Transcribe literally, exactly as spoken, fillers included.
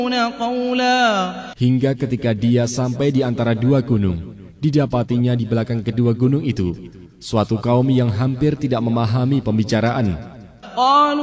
Hingga ketika dia sampai di antara dua gunung, didapatinya di belakang kedua gunung itu suatu kaum yang hampir tidak memahami pembicaraan.